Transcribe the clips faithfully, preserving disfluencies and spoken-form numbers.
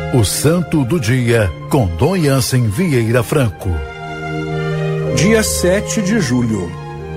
O Santo do Dia, com Dom Jansen Vieira Franco. Dia sete de julho.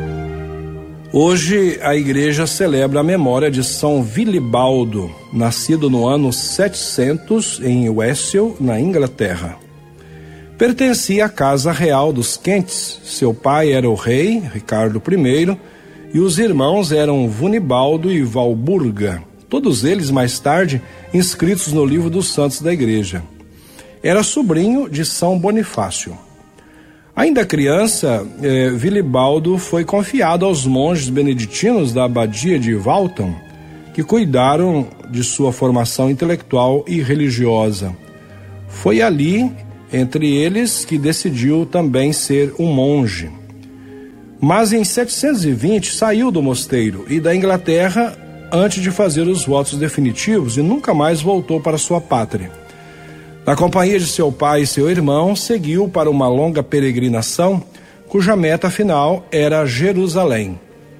Hoje a igreja celebra a memória de São Vilibaldo, nascido no ano setecentos em Wesel, na Inglaterra. Pertencia à casa real dos Kents. Seu pai era o rei, Ricardo I, e os irmãos eram Vunibaldo e Walburga, todos eles mais tarde inscritos no livro dos santos da igreja. Era sobrinho de São Bonifácio. Ainda criança, eh, Vilibaldo foi confiado aos monges beneditinos da abadia de Waltham, que cuidaram de sua formação intelectual e religiosa. Foi ali, entre eles, que decidiu também ser um monge. Mas em setecentos e vinte saiu do mosteiro e da Inglaterra antes de fazer os votos definitivos e nunca mais voltou para sua pátria. Na companhia de seu pai e seu irmão, seguiu para uma longa peregrinação, cuja meta final era Jerusalém.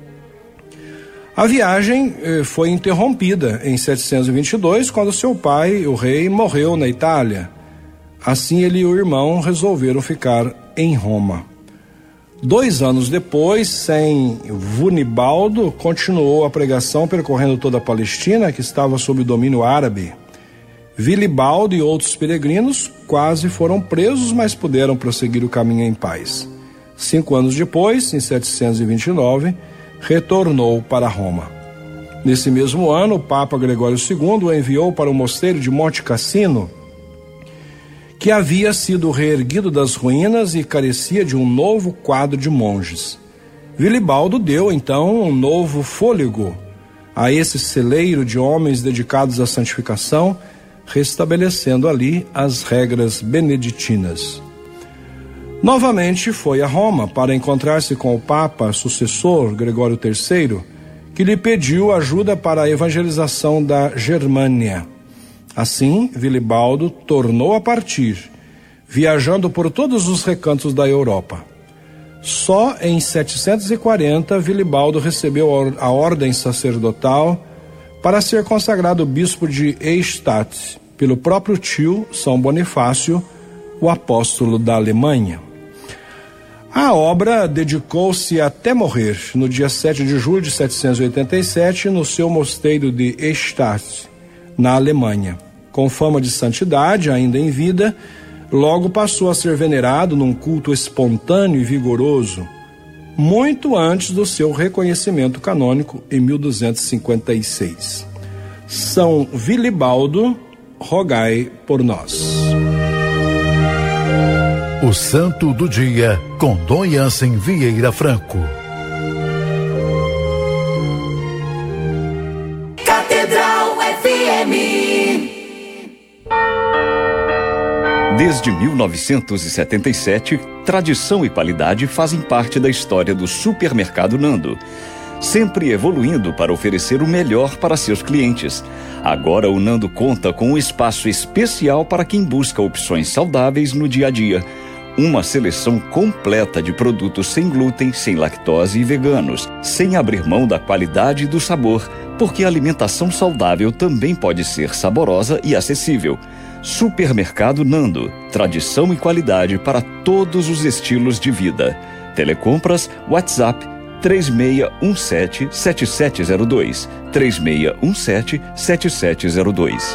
A viagem eh, foi interrompida em setecentos e vinte e dois, quando seu pai, o rei, morreu na Itália. Assim ele e o irmão resolveram ficar em Roma. Dois anos depois, sem Vunibaldo, continuou a pregação percorrendo toda a Palestina, que estava sob o domínio árabe. Vilibaldo e outros peregrinos quase foram presos, mas puderam prosseguir o caminho em paz. Cinco anos depois, em setecentos e vinte e nove, retornou para Roma. Nesse mesmo ano, o Papa Gregório segundo o enviou para o mosteiro de Monte Cassino, que havia sido reerguido das ruínas e carecia de um novo quadro de monges. Vilibaldo deu, então, um novo fôlego a esse celeiro de homens dedicados à santificação, restabelecendo ali as regras beneditinas. Novamente foi a Roma para encontrar-se com o Papa sucessor, Gregório terceiro, que lhe pediu ajuda para a evangelização da Germânia. Assim, Vilibaldo tornou a partir, viajando por todos os recantos da Europa. Só em setecentos e quarenta, Vilibaldo recebeu a ordem sacerdotal para ser consagrado bispo de Eichstätt pelo próprio tio, São Bonifácio, o apóstolo da Alemanha. A obra dedicou-se até morrer, no dia sete de julho de setecentos e oitenta e sete, no seu mosteiro de Eichstätt, na Alemanha. Com fama de santidade, ainda em vida, logo passou a ser venerado num culto espontâneo e vigoroso, muito antes do seu reconhecimento canônico em mil duzentos e cinquenta e seis. São Vilibaldo, rogai por nós. O Santo do Dia, com Dom Jansen Vieira Franco. Catedral F M. Desde mil novecentos e setenta e sete, tradição e qualidade fazem parte da história do Supermercado Nando, sempre evoluindo para oferecer o melhor para seus clientes. Agora o Nando conta com um espaço especial para quem busca opções saudáveis no dia a dia. Uma seleção completa de produtos sem glúten, sem lactose e veganos, sem abrir mão da qualidade e do sabor, porque a alimentação saudável também pode ser saborosa e acessível. Supermercado Nando, tradição e qualidade para todos os estilos de vida. Telecompras, WhatsApp três seis um sete, sete sete zero dois, três seis um sete, sete sete zero dois.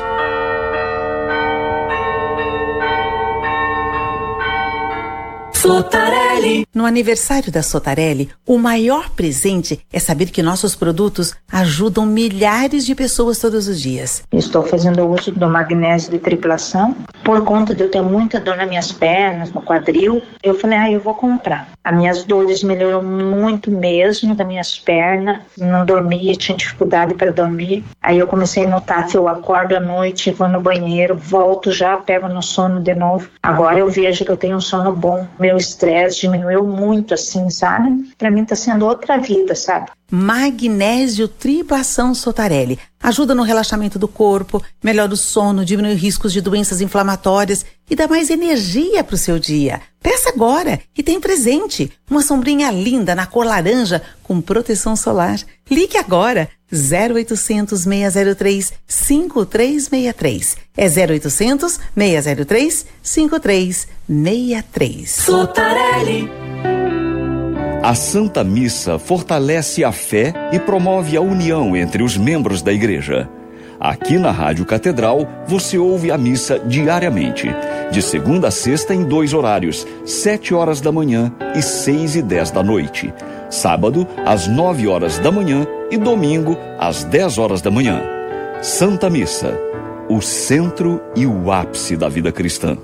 Sotarelli. No aniversário da Sotarelli, o maior presente é saber que nossos produtos ajudam milhares de pessoas todos os dias. Estou fazendo uso do magnésio de triplação. Por conta de eu ter muita dor nas minhas pernas, no quadril, eu falei, ah, eu vou comprar. As minhas dores melhoram muito mesmo, das minhas pernas. Não dormia, tinha dificuldade para dormir. Aí eu comecei a notar que eu acordo à noite, vou no banheiro, volto já, pego no sono de novo. Agora eu vejo que eu tenho um sono bom. Meu estresse diminuiu muito, assim, sabe? Pra mim tá sendo outra vida, sabe? Magnésio Triplação Sotarelli. ajuda no relaxamento do corpo, melhora o sono, diminui riscos de doenças inflamatórias e dá mais energia para o seu dia. Peça agora e tem presente, uma sombrinha linda na cor laranja com proteção solar. Ligue agora, zero oitocentos, seis zero três, cinco três seis três. É zero oitocentos, seis zero três, cinco três seis três. Sotarelli. A Santa Missa fortalece a fé e promove a união entre os membros da igreja. Aqui na Rádio Catedral, você ouve a missa diariamente, de segunda a sexta em dois horários, sete horas da manhã e seis e dez da noite. Sábado, às nove horas da manhã e domingo, às dez horas da manhã. Santa Missa, o centro e o ápice da vida cristã.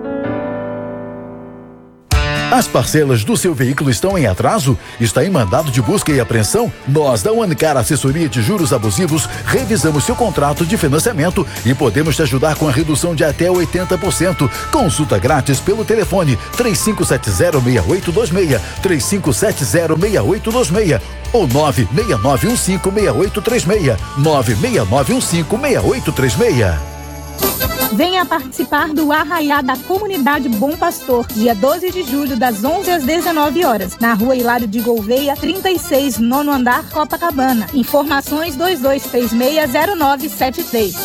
As parcelas do seu veículo estão em atraso? Está em mandado de busca e apreensão? Nós da Unicar Assessoria de Juros Abusivos revisamos seu contrato de financiamento e podemos te ajudar com a redução de até oitenta por cento. Consulta grátis pelo telefone três cinco sete zero, seis oito dois seis, três cinco sete zero, seis oito dois seis ou nove seis nove um cinco, seis oito três seis, nove seis nove um cinco, seis oito três seis. Venha participar do Arraiá da Comunidade Bom Pastor, dia doze de julho, das onze às dezenove horas, na rua Hilário de Gouveia, trinta e seis, nono andar, Copacabana. Informações dois dois três seis, zero nove sete três.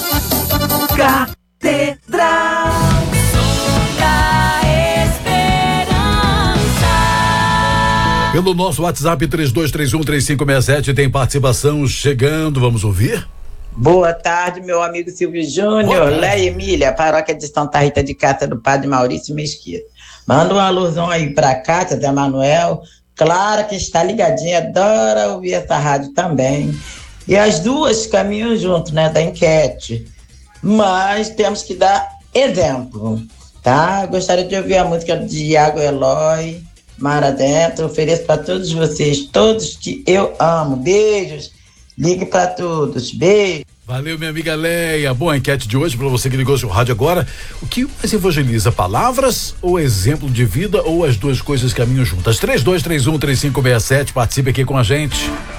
Catedral da Esperança. Pelo nosso WhatsApp três dois três um, três cinco seis sete tem participação chegando, vamos ouvir? Boa tarde, meu amigo Silvio Júnior, Léia Emília, paróquia de Santa Rita de Cássia do Padre Maurício Mesquita. Manda uma alusão aí pra Cátia, Zé Manuel, Clara, que está ligadinha, adora ouvir essa rádio também. E as duas caminham junto, né, da enquete. Mas temos que dar exemplo, tá? Gostaria de ouvir a música de Iago Eloy, Mar Adentro. Ofereço para todos vocês, todos que eu amo. Beijos. Ligue para todos. Beijo. Valeu, minha amiga Leia. Boa enquete de hoje para você que ligou seu rádio agora. O que mais evangeliza? Palavras ou exemplo de vida ou as duas coisas caminham juntas? três dois três um, três cinco seis sete. Participe aqui com a gente.